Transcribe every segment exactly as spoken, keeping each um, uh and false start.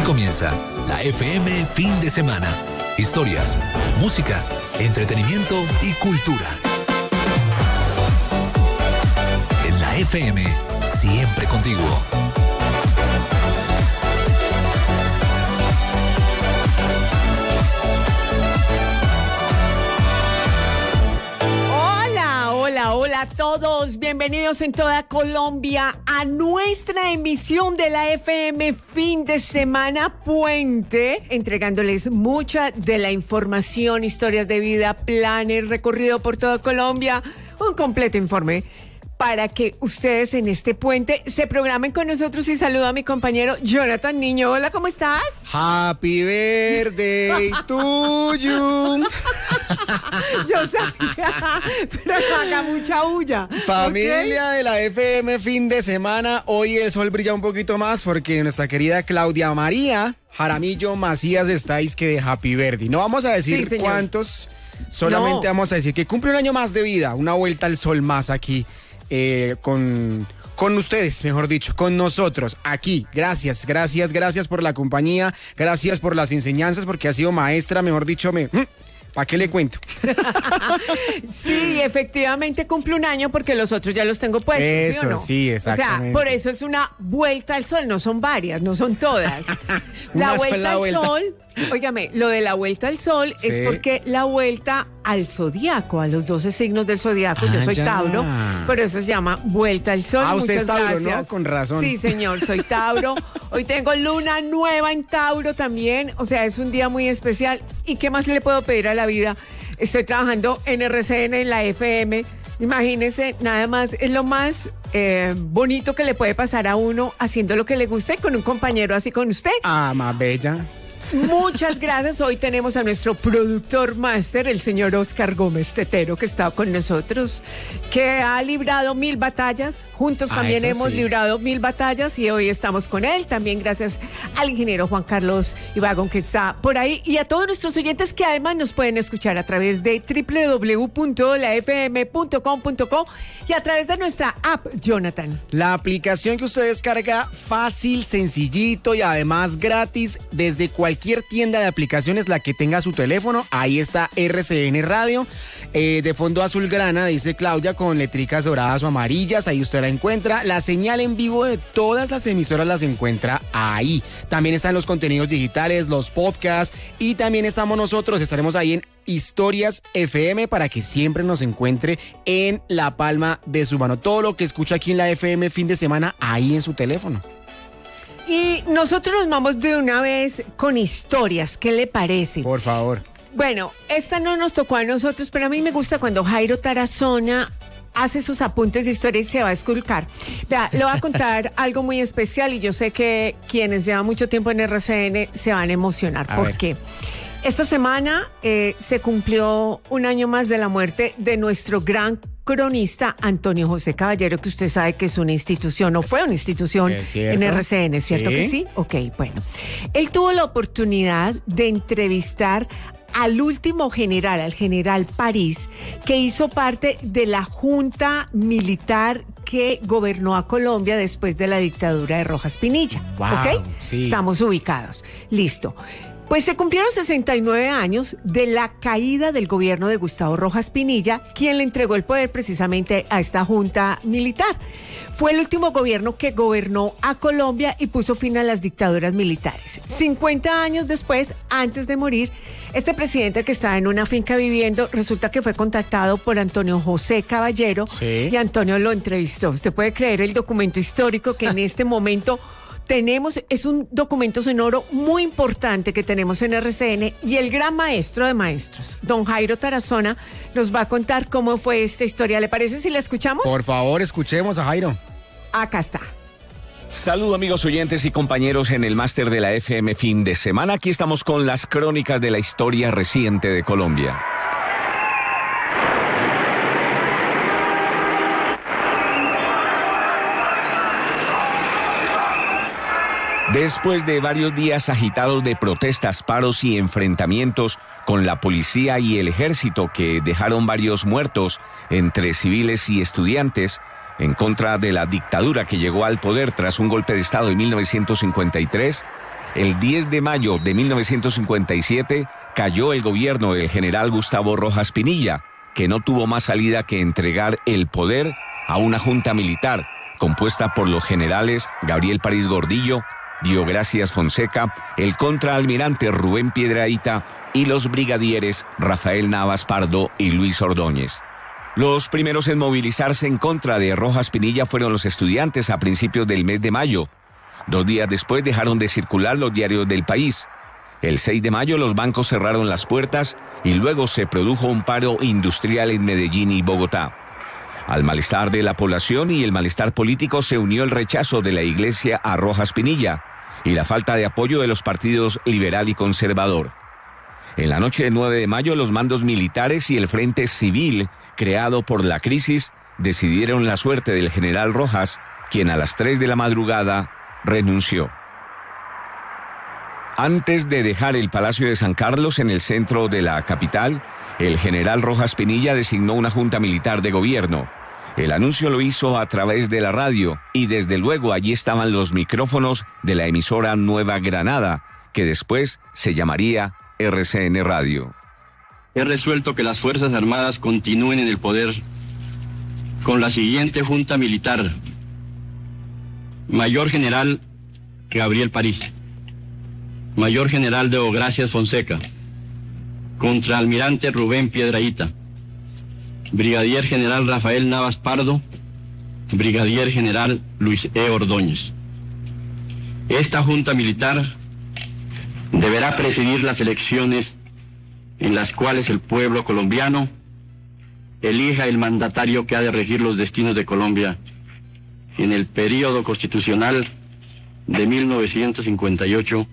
comienza la F M Fin de Semana. Historias, música, entretenimiento y cultura. En la F M, siempre contigo. Hola a todos, bienvenidos en toda Colombia a nuestra emisión de la F M Fin de Semana Puente, entregándoles mucha de la información, historias de vida, planes, recorrido por toda Colombia, un completo informe para que ustedes en este puente se programen con nosotros. Y saludo a mi compañero Jonathan Niño. Hola, ¿cómo estás? Happy birthday to you. Yo sabía, pero no haga mucha bulla. Familia ¿Okay? de la F M Fin de Semana, hoy el sol brilla un poquito más porque nuestra querida Claudia María Jaramillo Macías estáis que de Happy Birthday. No vamos a decir sí, cuántos, solamente no. vamos a decir que cumple un año más de vida, una vuelta al sol más aquí. Eh, con, con ustedes, mejor dicho, con nosotros, aquí. Gracias, gracias, gracias por la compañía, gracias por las enseñanzas, porque ha sido maestra, mejor dicho, me... ¿Para qué le cuento? Sí, efectivamente cumple un año porque los otros ya los tengo puestos, eso, ¿sí o no? Sí, exactamente. O sea, por eso es una vuelta al sol, no son varias, no son todas. La vuelta al vuelta. sol, óigame, lo de la vuelta al sol sí. es porque la vuelta al zodiaco, a los doce signos del zodiaco, ah, yo soy ya. Tauro, por eso se llama vuelta al sol. Ah, usted Muchas es Tauro, gracias. ¿no? Con razón. Sí, señor, soy Tauro. Hoy tengo luna nueva en Tauro también, o sea, es un día muy especial. ¿Y qué más le puedo pedir a la vida? Estoy trabajando en R C N, en la F M. Imagínense, nada más, es lo más eh, bonito que le puede pasar a uno haciendo lo que le gusta y con un compañero así con usted. Ah, más bella. Muchas gracias. Hoy tenemos a nuestro productor máster, el señor Oscar Gómez Tetero, que está con nosotros, que ha librado mil batallas. Juntos ah, también hemos sí. librado mil batallas y hoy estamos con él. También gracias al ingeniero Juan Carlos Ibagón, que está por ahí, y a todos nuestros oyentes que además nos pueden escuchar a través de doble u doble u doble u punto la f m punto com punto co y a través de nuestra app, Jonathan. La aplicación que usted descarga fácil, sencillito y además gratis desde cualquier Cualquier tienda de aplicaciones, la que tenga su teléfono, ahí está R C N Radio, eh, de fondo azulgrana, dice Claudia, con letricas doradas o amarillas, ahí usted la encuentra. La señal en vivo de todas las emisoras las encuentra ahí. También están los contenidos digitales, los podcasts, y también estamos nosotros, estaremos ahí en Historias F M para que siempre nos encuentre en la palma de su mano. Todo lo que escucha aquí en la F M Fin de Semana, ahí en su teléfono. Y nosotros nos vamos de una vez con historias. ¿Qué le parece? Por favor. Bueno, esta no nos tocó a nosotros, pero a mí me gusta cuando Jairo Tarazona hace sus apuntes de historia y se va a esculcar. Vea, le voy a contar algo muy especial y yo sé que quienes llevan mucho tiempo en R C N se van a emocionar. A ¿Por ver. qué? Esta semana eh, se cumplió un año más de la muerte de nuestro gran cronista Antonio José Caballero, que usted sabe que es una institución, o fue una institución en R C N, ¿cierto ¿Sí? que sí? Ok, bueno. Él tuvo la oportunidad de entrevistar al último general, al general París, que hizo parte de la junta militar que gobernó a Colombia después de la dictadura de Rojas Pinilla. Wow, ¿Ok? Sí. Estamos ubicados. Listo. Pues se cumplieron sesenta y nueve años de la caída del gobierno de Gustavo Rojas Pinilla, quien le entregó el poder precisamente a esta junta militar. Fue el último gobierno que gobernó a Colombia y puso fin a las dictaduras militares. cincuenta años después, antes de morir, este presidente, que estaba en una finca viviendo, resulta que fue contactado por Antonio José Caballero, sí. y Antonio lo entrevistó. Usted puede creer el documento histórico que en este momento tenemos, es un documento sonoro muy importante que tenemos en R C N, y el gran maestro de maestros, don Jairo Tarazona, nos va a contar cómo fue esta historia. ¿Le parece si la escuchamos? Por favor, escuchemos a Jairo. Acá está. Saludos amigos oyentes y compañeros en el máster de la F M Fin de Semana. Aquí estamos con las crónicas de la historia reciente de Colombia. Después de varios días agitados de protestas, paros y enfrentamientos con la policía y el ejército, que dejaron varios muertos entre civiles y estudiantes, en contra de la dictadura que llegó al poder tras un golpe de Estado en mil novecientos cincuenta y tres, El diez de mayo de mil novecientos cincuenta y siete cayó el gobierno del general Gustavo Rojas Pinilla, que no tuvo más salida que entregar el poder a una junta militar compuesta por los generales Gabriel París Gordillo, Diogracias Fonseca, el contraalmirante Rubén Piedrahíta y los brigadieres Rafael Navas Pardo y Luis Ordóñez. Los primeros en movilizarse en contra de Rojas Pinilla fueron los estudiantes a principios del mes de mayo. Dos días después dejaron de circular los diarios del país. El seis de mayo los bancos cerraron las puertas y luego se produjo un paro industrial en Medellín y Bogotá. Al malestar de la población y el malestar político se unió el rechazo de la iglesia a Rojas Pinilla y la falta de apoyo de los partidos liberal y conservador. En la noche del nueve de mayo los mandos militares y el Frente Civil creado por la crisis decidieron la suerte del general Rojas, quien a las tres de la madrugada renunció. Antes de dejar el Palacio de San Carlos en el centro de la capital, el general Rojas Pinilla designó una junta militar de gobierno. El anuncio lo hizo a través de la radio y desde luego allí estaban los micrófonos de la emisora Nueva Granada, que después se llamaría R C N Radio. He resuelto que las Fuerzas Armadas continúen en el poder con la siguiente junta militar. Mayor General Gabriel París, Mayor General Diogracias Fonseca, Contraalmirante Rubén Piedrahíta, Brigadier General Rafael Navas Pardo, Brigadier General Luis E. Ordóñez. Esta junta militar deberá presidir las elecciones en las cuales el pueblo colombiano elija el mandatario que ha de regir los destinos de Colombia en el período constitucional de mil novecientos cincuenta y ocho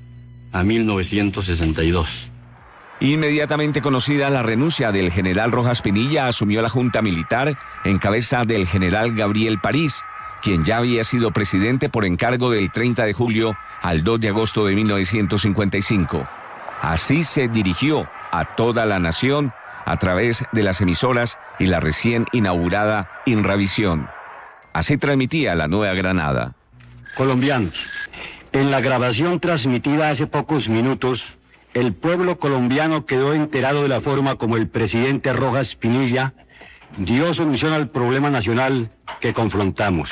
a mil novecientos sesenta y dos. Inmediatamente conocida la renuncia del general Rojas Pinilla, asumió la junta militar en cabeza del general Gabriel París, quien ya había sido presidente por encargo del treinta de julio al dos de agosto de mil novecientos cincuenta y cinco. Así se dirigió a toda la nación a través de las emisoras y la recién inaugurada Inravisión. Así transmitía la Nueva Granada. Colombianos, en la grabación transmitida hace pocos minutos, el pueblo colombiano quedó enterado de la forma como el presidente Rojas Pinilla dio solución al problema nacional que confrontamos.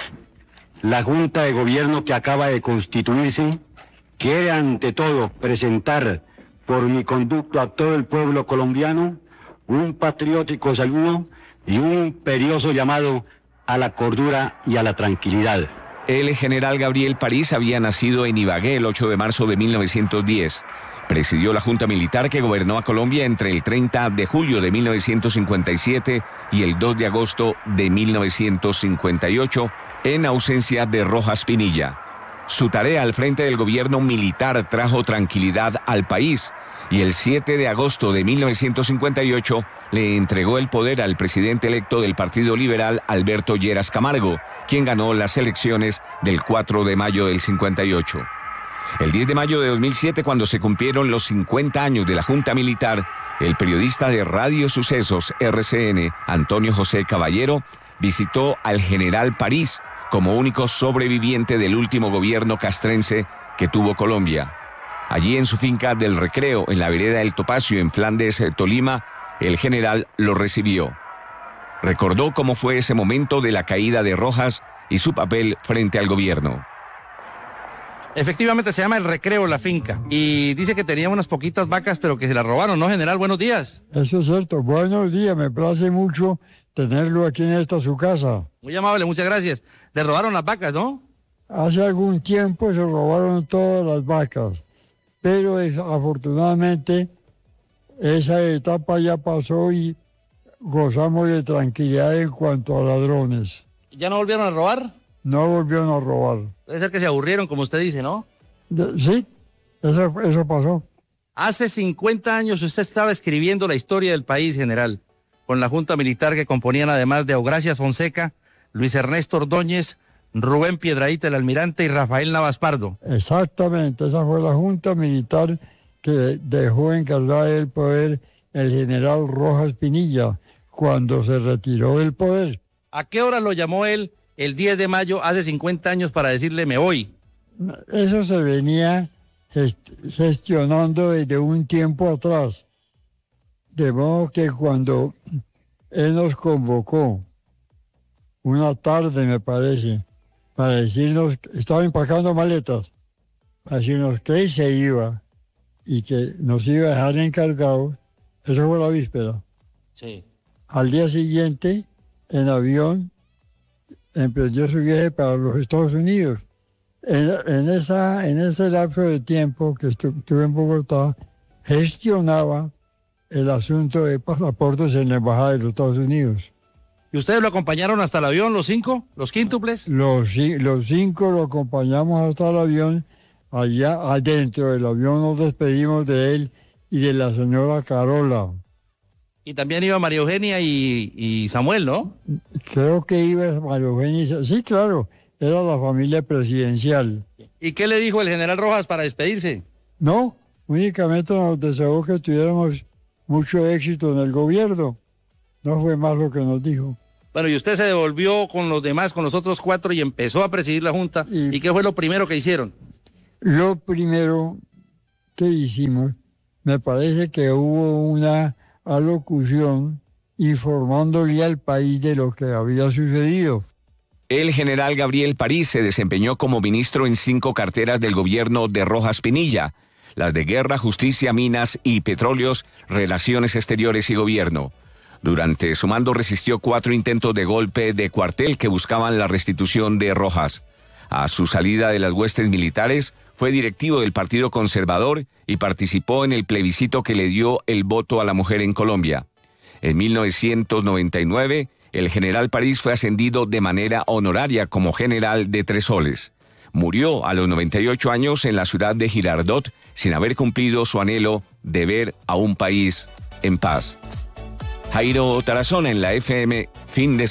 La Junta de Gobierno que acaba de constituirse quiere ante todo presentar por mi conducto a todo el pueblo colombiano un patriótico saludo y un imperioso llamado a la cordura y a la tranquilidad. El general Gabriel París había nacido en Ibagué el ocho de marzo de mil novecientos diez. Presidió la Junta Militar que gobernó a Colombia entre el treinta de julio de mil novecientos cincuenta y siete y el dos de agosto de mil novecientos cincuenta y ocho, en ausencia de Rojas Pinilla. Su tarea al frente del gobierno militar trajo tranquilidad al país y el siete de agosto de mil novecientos cincuenta y ocho le entregó el poder al presidente electo del Partido Liberal, Alberto Lleras Camargo, quien ganó las elecciones del cuatro de mayo del cincuenta y ocho. El diez de mayo de dos mil siete, cuando se cumplieron los cincuenta años de la Junta Militar, el periodista de Radio Sucesos R C N, Antonio José Caballero, visitó al general París como único sobreviviente del último gobierno castrense que tuvo Colombia. Allí en su finca del Recreo, en la vereda del Topacio, en Flandes, Tolima, el general lo recibió. Recordó cómo fue ese momento de la caída de Rojas y su papel frente al gobierno. Efectivamente se llama El Recreo la finca y dice que tenía unas poquitas vacas pero que se las robaron, ¿no, general? Buenos días. Eso es cierto, buenos días, me place mucho tenerlo aquí en esta su casa. Muy amable, muchas gracias. Le robaron las vacas, ¿no? Hace algún tiempo se robaron todas las vacas, pero es, afortunadamente esa etapa ya pasó y gozamos de tranquilidad en cuanto a ladrones. ¿Ya no volvieron a robar? No volvieron a robar. Debe ser que se aburrieron, como usted dice, ¿no? De, sí, eso, eso pasó. Hace cincuenta años usted estaba escribiendo la historia del país, general, con la Junta Militar que componían además de Diogracias Fonseca, Luis Ernesto Ordóñez, Rubén Piedrahíta, el almirante, y Rafael Navas Pardo. Exactamente, esa fue la Junta Militar que dejó encargada del poder el general Rojas Pinilla cuando se retiró del poder. ¿A qué hora lo llamó él el diez de mayo hace cincuenta años para decirle me voy? Eso se venía gestionando desde un tiempo atrás. De modo que cuando él nos convocó, una tarde me parece, para decirnos, estaba empacando maletas, para decirnos que él se iba y que nos iba a dejar encargados, eso fue la víspera. Sí. Al día siguiente, en avión, emprendió su viaje para los Estados Unidos. En, en, esa, en ese lapso de tiempo que estu- estuve en Bogotá, gestionaba el asunto de pasaportes en la Embajada de los Estados Unidos. ¿Y ustedes lo acompañaron hasta el avión, los cinco, los quíntuples? Los, ci- los cinco lo acompañamos hasta el avión. Allá adentro del avión nos despedimos de él y de la señora Carola. Y también iba María Eugenia y, y Samuel, ¿no? Creo que iba María Eugenia. Sí, claro, era la familia presidencial. ¿Y qué le dijo el general Rojas para despedirse? No, únicamente nos deseó que tuviéramos mucho éxito en el gobierno. No fue más lo que nos dijo. Bueno, y usted se devolvió con los demás, con los otros cuatro, y empezó a presidir la Junta. ¿Y, ¿Y qué fue lo primero que hicieron? Lo primero que hicimos, me parece que hubo una alocución informándole al país de lo que había sucedido. El general Gabriel París se desempeñó como ministro en cinco carteras del gobierno de Rojas Pinilla, las de Guerra, Justicia, Minas y Petróleos, Relaciones Exteriores y Gobierno. Durante su mando resistió cuatro intentos de golpe de cuartel que buscaban la restitución de Rojas. A su salida de las huestes militares, fue directivo del Partido Conservador y participó en el plebiscito que le dio el voto a la mujer en Colombia. En mil novecientos noventa y nueve, el general París fue ascendido de manera honoraria como general de Tres Soles. Murió a los noventa y ocho años en la ciudad de Girardot sin haber cumplido su anhelo de ver a un país en paz. Jairo Tarazona en la F M, fin de